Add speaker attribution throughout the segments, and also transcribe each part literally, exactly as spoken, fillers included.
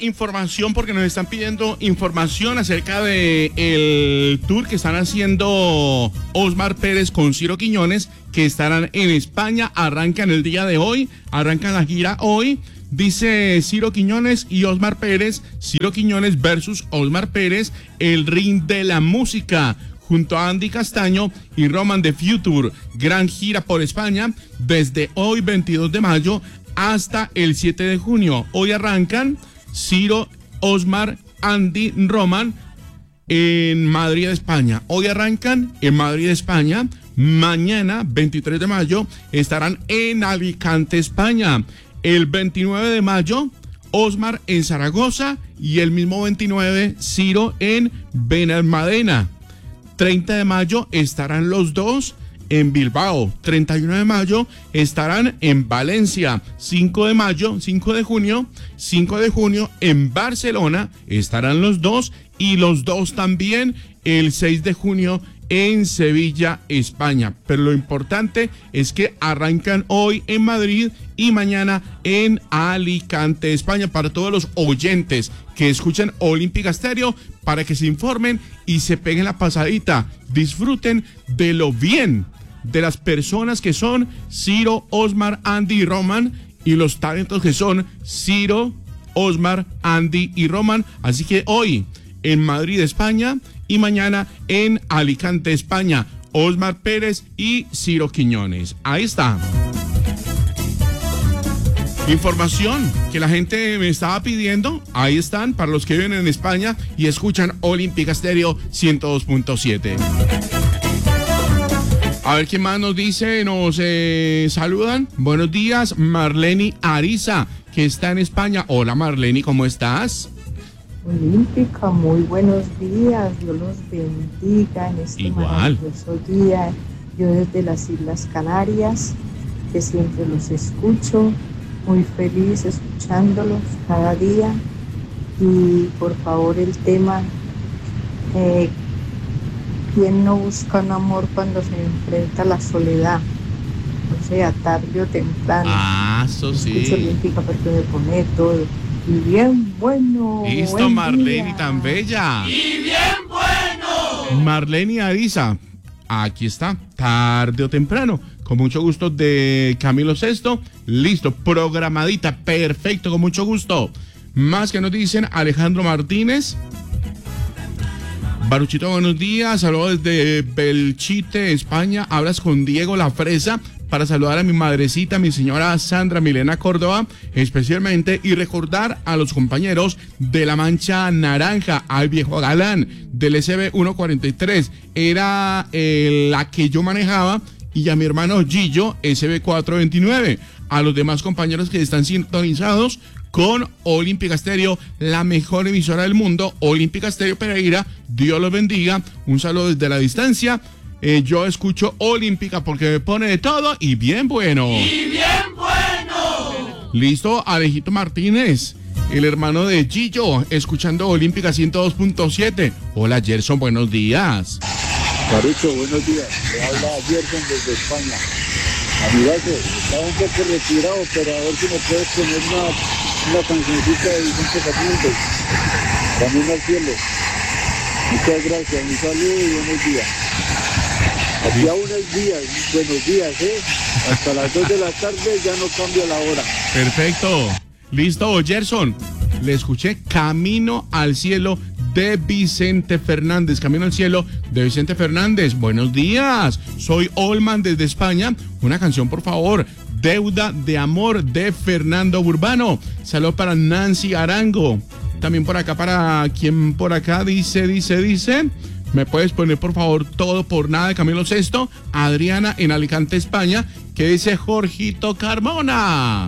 Speaker 1: información porque nos están pidiendo información acerca de el tour que están haciendo Osmar Pérez con Ciro Quiñones, que estarán en España. Arrancan el día de hoy, arrancan la gira hoy. Dice Ciro Quiñones y Osmar Pérez, Ciro Quiñones versus Osmar Pérez, el ring de la música, junto a Andy Castaño y Roman The Future. Gran gira por España desde hoy veintidós de mayo hasta el siete de junio. Hoy arrancan Ciro, Osmar, Andy, Roman en Madrid, España. Hoy arrancan en Madrid, España. Mañana, veintitrés de mayo, estarán en Alicante, España. El veintinueve de mayo, Osmar en Zaragoza y el mismo veintinueve, Ciro en Benalmádena. treinta de mayo estarán los dos en Bilbao. treinta y uno de mayo estarán en Valencia. cinco de mayo, cinco de junio, cinco de junio en Barcelona estarán los dos, y los dos también el seis de junio en Sevilla, España. Pero lo importante es que arrancan hoy en Madrid y mañana en Alicante, España. Para todos los oyentes que escuchan Olímpica Stereo, para que se informen y se peguen la pasadita, disfruten de lo bien de las personas que son Ciro, Osmar, Andy y Roman, y los talentos que son Ciro, Osmar, Andy y Roman. Así que hoy en Madrid, España, y mañana en Alicante, España, Osmar Pérez y Ciro Quiñones. Ahí está. Información que la gente me estaba pidiendo. Ahí están para los que viven en España y escuchan Olímpica Stereo ciento dos punto siete. A ver quién más nos dice, nos eh, saludan. Buenos días, Marleni Ariza, que está en España. Hola Marleni, ¿cómo estás?
Speaker 2: Olímpica, muy buenos días, Dios los bendiga en este
Speaker 1: Igual.
Speaker 2: maravilloso día. Yo desde las Islas Canarias, que siempre los escucho, muy feliz escuchándolos cada día. Y por favor el tema, eh, ¿quién no busca un amor cuando se enfrenta a la soledad? O sea, tarde o temprano.
Speaker 1: Ah, eso sí.
Speaker 2: Escucho Olímpica porque me pone todo. Y bien bueno.
Speaker 1: Listo, Marleni, tan bella.
Speaker 3: ¡Y bien bueno!
Speaker 1: Marleni Ariza, aquí está, tarde o temprano, con mucho gusto, de Camilo Sesto. Listo, programadita, perfecto, con mucho gusto. Más que nos dicen Alejandro Martínez. Baruchito, buenos días, saludos desde Belchite, España. Hablas con Diego La Fresa para saludar a mi madrecita, mi señora Sandra Milena Córdoba, especialmente, y recordar a los compañeros de la Mancha Naranja, al viejo galán del S B ciento cuarenta y tres, era eh, la que yo manejaba, y a mi hermano Gillo, S B cuatrocientos veintinueve, a los demás compañeros que están sintonizados con Olímpica Stereo, la mejor emisora del mundo, Olímpica Stereo Pereira. Dios los bendiga, un saludo desde la distancia. Eh, yo escucho Olímpica porque me pone de todo y bien bueno.
Speaker 3: ¡Y bien bueno!
Speaker 1: Listo, Alejito Martínez, el hermano de Gillo, escuchando Olímpica ciento dos punto siete. Hola Gerson, buenos días.
Speaker 4: Barucho, buenos días. Le habla Gerson desde España. Amigazo, estaba un poco retirado, pero a ver si me puedes poner una, una cancioncita de Vicente Fernández. Camino al cielo. Muchas gracias, un saludo y buenos días. Aquí aún es día, buenos días, ¿eh? Hasta las dos de la tarde ya no cambia la hora.
Speaker 1: Perfecto. Listo, Gerson. Le escuché Camino al cielo de Vicente Fernández. Camino al cielo de Vicente Fernández. Buenos días. Soy Olman desde España. Una canción, por favor. Deuda de amor de Fernando Urbano. Saludos para Nancy Arango. También por acá, para quien por acá dice, dice, dice. ¿Me puedes poner, por favor, Todo por Nada de Camilo Sesto? Adriana en Alicante, España, que dice Jorgito Carmona.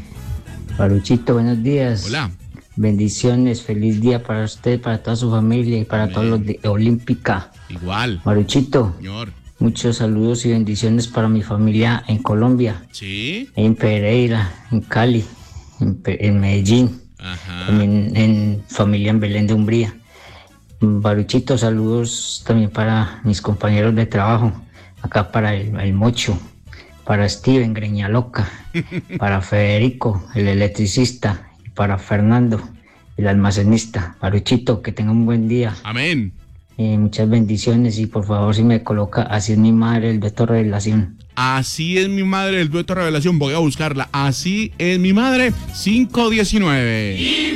Speaker 5: Baruchito, buenos días.
Speaker 1: Hola.
Speaker 5: Bendiciones, feliz día para usted, para toda su familia y para
Speaker 1: Amén.
Speaker 5: todos los de Olímpica.
Speaker 1: Igual.
Speaker 5: Baruchito,
Speaker 1: Señor.
Speaker 5: muchos saludos y bendiciones para mi familia en Colombia,
Speaker 1: Sí.
Speaker 5: en Pereira, en Cali, en, Pe- en Medellín,
Speaker 1: Ajá.
Speaker 5: también en familia en Belén de Umbría. Baruchito, saludos también para mis compañeros de trabajo, acá para el, el Mocho, para Steven Greña Loca, para Federico, el electricista, y para Fernando, el almacenista. Baruchito, que tenga un buen día.
Speaker 1: Amén.
Speaker 5: Eh, muchas bendiciones y por favor si me coloca Así es mi madre, el dueto Revelación.
Speaker 1: Así es mi madre, el dueto Revelación. Voy a buscarla. Así es mi madre, cinco diecinueve.